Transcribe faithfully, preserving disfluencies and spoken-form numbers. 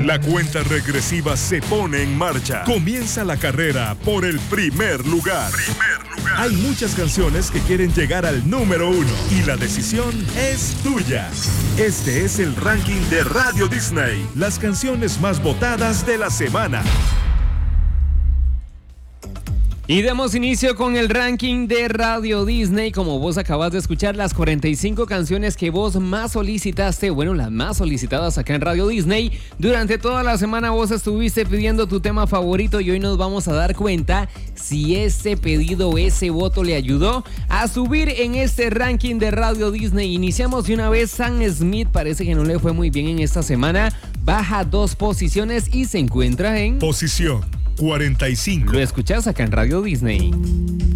La cuenta regresiva se pone en marcha. Comienza la carrera por el primer lugar. Primer lugar. Hay muchas canciones que quieren llegar al número uno y la decisión es tuya. Este es el ranking de Radio Disney. Las canciones más votadas de la semana. Y damos inicio con el ranking de Radio Disney. Como vos acabas de escuchar, las cuarenta y cinco canciones que vos más solicitaste, bueno, las más solicitadas acá en Radio Disney. Durante toda la semana vos estuviste pidiendo tu tema favorito y hoy nos vamos a dar cuenta si ese pedido, ese voto le ayudó a subir en este ranking de Radio Disney. Iniciamos de una vez. Sam Smith parece que no le fue muy bien en esta semana. Baja dos posiciones y se encuentra en posición cuarenta y cinco. Lo escuchás acá en Radio Disney.